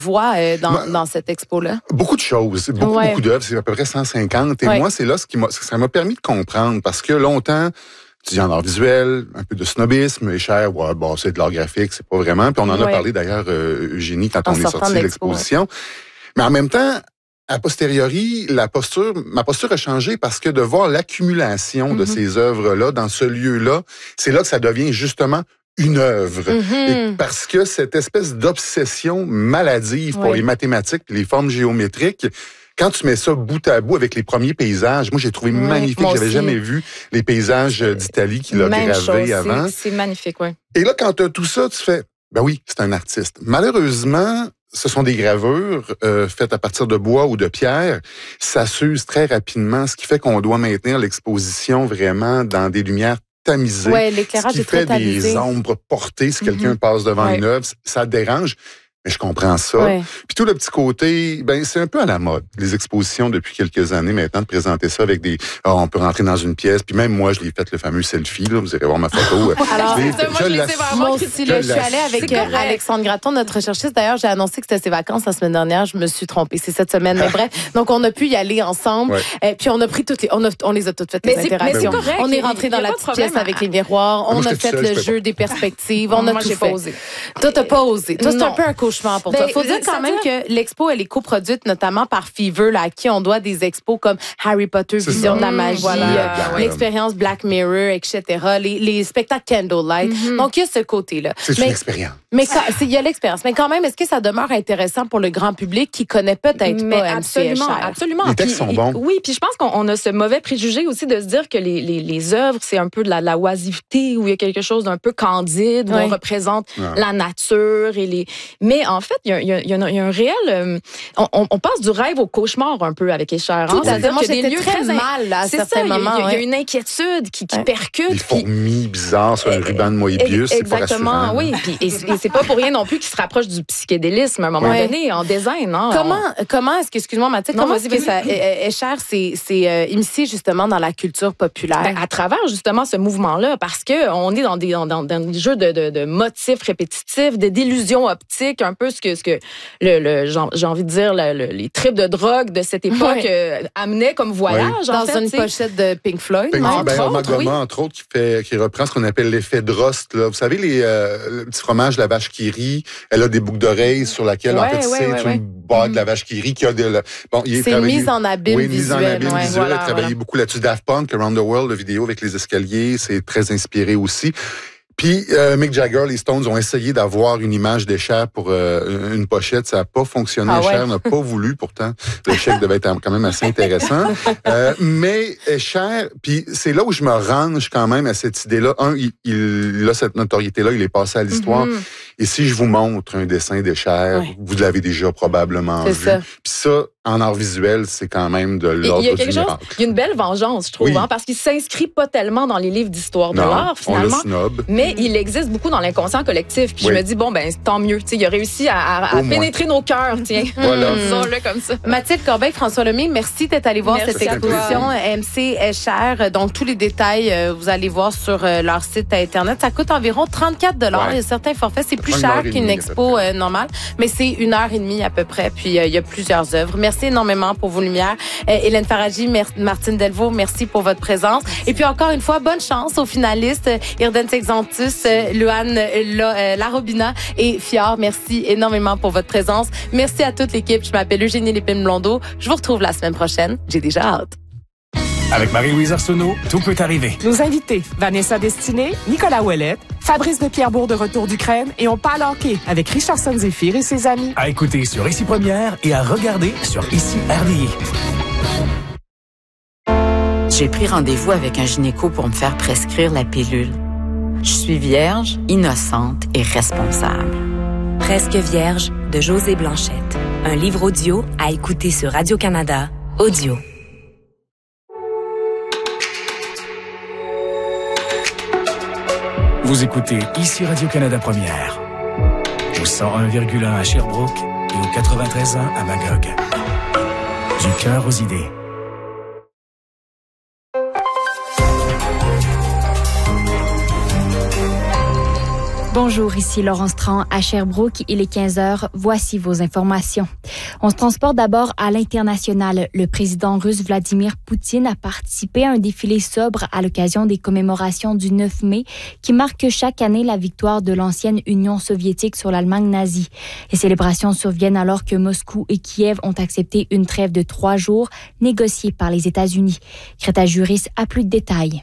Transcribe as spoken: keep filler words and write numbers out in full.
voit euh, dans, moi, dans cette expo-là? Beaucoup de choses, beaucoup, ouais. beaucoup d'œuvres, c'est à peu près cent cinquante. Et ouais. moi, c'est là ce qui m'a, ça m'a permis de comprendre, parce que longtemps, tu dis en art visuel, un peu de snobisme, Escher, ouais, bon, c'est de l'art graphique, c'est pas vraiment. Puis on en ouais. a parlé d'ailleurs, euh, Eugénie, quand en on est sorti de l'exposition. Ouais. Mais en même temps, a posteriori, la posture, ma posture a changé parce que de voir l'accumulation mm-hmm. de ces œuvres-là dans ce lieu-là, c'est là que ça devient justement une œuvre. Mm-hmm. Et parce que cette espèce d'obsession maladive oui. pour les mathématiques et les formes géométriques, quand tu mets ça bout à bout avec les premiers paysages, moi j'ai trouvé oui, magnifique. J'avais aussi. jamais vu les paysages d'Italie qu'il a gravés avant. C'est, c'est magnifique, oui. Et là, quand tu as tout ça, tu fais, ben oui, c'est un artiste. Malheureusement, ce sont des gravures euh, faites à partir de bois ou de pierre. Ça s'use très rapidement, ce qui fait qu'on doit maintenir l'exposition vraiment dans des lumières tamisées. Ouais, l'éclairage ce qui est très fait tamisé. Des ombres portées si mm-hmm. quelqu'un passe devant ouais. une œuvre. Ça dérange. Mais je comprends ça. Ouais. Puis tout le petit côté, ben c'est un peu à la mode. Les expositions depuis quelques années maintenant de présenter ça avec des, oh, on peut rentrer dans une pièce. Puis même moi, je l'ai fait le fameux selfie. Là, vous irez voir ma photo. Alors, je ça, moi, je, je l'ai fait moi aussi. Là, je suis allée avec euh, Alexandre Gratton, notre recherchiste. D'ailleurs, j'ai annoncé que c'était ses vacances la semaine dernière. Je me suis trompée. C'est cette semaine. Mais bref, donc on a pu y aller ensemble. Ouais. Et puis on a pris toutes les, on, a, on les a toutes faites les mais interactions. Mais c'est correct. On est rentré dans la petite pièce avec les miroirs. On a fait le jeu des perspectives. On a tout fait. Toi, t'as pas osé. Toi, c'est un peu un cauchemar pour toi. Faut dire quand même dire... que l'expo, elle est coproduite notamment par Fever, là, à qui on doit des expos comme Harry Potter, c'est Vision ça. de la magie, voilà. euh, ouais. l'expérience Black Mirror, et cetera, les, les spectacles Candlelight. Mm-hmm. Donc, il y a ce côté-là. C'est mais, une expérience. Mais il y a l'expérience. Mais quand même, est-ce que ça demeure intéressant pour le grand public qui connaît peut-être mais pas absolument, M C Escher? Absolument. Les textes puis, sont bons. Oui, puis je pense qu'on a ce mauvais préjugé aussi de se dire que les, les, les œuvres, c'est un peu de la, la oisiveté, où il y a quelque chose d'un peu candide, où ouais. on représente ouais. la nature et les... Mais en fait, il y a, il y a, il y a, il y a un réel... Euh, on, on passe du rêve au cauchemar un peu avec Escher. Tout hein? à fait. Moi, j'étais des lieux très mal là, à c'est certains ça, moments. Il y, ouais. y a une inquiétude qui, qui ouais. percute. Les fourmis bizarres sur un ruban de Moebius, c'est pas rassurant. Exactement, oui. Puis, et, et c'est pas pour rien non plus qu'il se rapproche du psychédélisme à un moment ouais. donné, en design. Hein? Comment, comment est-ce que, excuse-moi Mathilde, comment est-ce que ça, Escher s'est, s'est euh, immiscé justement dans la culture populaire? Ben, à travers justement ce mouvement-là, parce qu'on est dans des, dans, dans des jeux de, de, de motifs répétitifs, de d'illusions optiques, un peu ce que, ce que le, le, j'ai, j'ai envie de dire, le, le, les tripes de drogue de cette époque ouais. euh, amenaient comme voyage. Ouais. En dans fait, une t'sais. pochette de Pink Floyd. Pink Floyd, ben, entre, oui. entre autres, qui, fait, qui reprend ce qu'on appelle l'effet Drost. Là. Vous savez, les, euh, le petit fromage de la vache qui rit, elle a des boucles d'oreilles sur laquelle, ouais, en fait, ouais, c'est ouais, une ouais. barre de la vache qui rit qui a de... Bon, il c'est travaillé, mise en abîme oui, visuel. mise en abîme ouais, visuel. voilà, il a travaillé voilà. beaucoup là-dessus. Daft Punk, Around the World, la vidéo avec les escaliers, c'est très inspiré aussi. Puis euh, Mick Jagger, les Stones ont essayé d'avoir une image d'Escher pour euh, une pochette. Ça n'a pas fonctionné. Ah Escher ouais. n'a pas voulu. Pourtant, le chèque devait être quand même assez intéressant. euh, mais Escher, puis c'est là où je me range quand même à cette idée-là. Un, il, il a cette notoriété-là, il est passé à l'histoire. Mm-hmm. Et si je vous montre un dessin d'Escher, ouais. vous l'avez déjà probablement c'est vu. Ça. Puis ça, en art visuel, c'est quand même de l'ordre il y a quelque du chose, miracle. Il y a une belle vengeance, je trouve, oui. hein, parce qu'il s'inscrit pas tellement dans les livres d'histoire de non, l'art, finalement. On le snob. Mais il existe beaucoup dans l'inconscient collectif. Puis oui. je me dis, bon, ben tant mieux. T'sais, il a réussi à, à, à pénétrer nos cœurs, tiens. Voilà. Disons-le comme ça. Mathilde Corbeil, François Lemay, merci d'être allé voir merci cette exposition M C Escher. Donc, tous les détails, vous allez voir sur leur site Internet. Ça coûte environ trente-quatre dollars. Ouais. Il y a certains forfaits. C'est plus cher qu'une expo euh, normale, mais c'est une heure et demie à peu près. Puis, euh, il y a plusieurs œuvres. Merci énormément pour vos lumières. Euh, Hélène Faradji, mer- Martine Delvaux, merci pour votre présence. Et puis, encore une fois, bonne chance aux finalistes Irden Sexantus, euh, Luan La, euh, Larobina et Fior. Merci énormément pour votre présence. Merci à toute l'équipe. Je m'appelle Eugénie Lépine-Blondeau. Je vous retrouve la semaine prochaine. J'ai déjà hâte. Avec Marie-Louise Arsenault, tout peut arriver. Nos invités, Vanessa Destinée, Nicolas Ouellette, Fabrice de Pierrebourg de retour d'Ukraine et on parle hockey avec Richardson Zephyr et ses amis. À écouter sur Ici Première et à regarder sur Ici R D I. J'ai pris rendez-vous avec un gynéco pour me faire prescrire la pilule. Je suis vierge, innocente et responsable. Presque vierge de Josée Blanchette. Un livre audio à écouter sur Radio-Canada Audio. Vous écoutez Ici Radio-Canada Première. Au cent un virgule un à Sherbrooke et au quatre-vingt-treize point un à Magog. Du cœur aux idées. Bonjour, ici Laurence Tran à Sherbrooke. Il est quinze heures. Voici vos informations. On se transporte d'abord à l'international. Le président russe Vladimir Poutine a participé à un défilé sobre à l'occasion des commémorations du neuf mai qui marque chaque année la victoire de l'ancienne Union soviétique sur l'Allemagne nazie. Les célébrations surviennent alors que Moscou et Kiev ont accepté une trêve de trois jours négociée par les États-Unis. Greta Juris a plus de détails.